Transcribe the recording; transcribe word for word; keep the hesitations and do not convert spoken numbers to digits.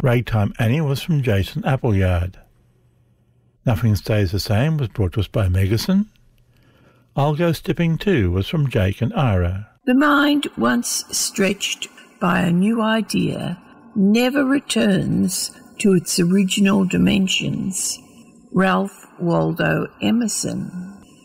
Ragtime Annie was from Jason Appleyard. Nothing Stays the Same was brought to us by Megason. I'll Go Stepping Too was from Jake and Ira. The mind, once stretched by a new idea, never returns to its original dimensions. Ralph Waldo Emerson.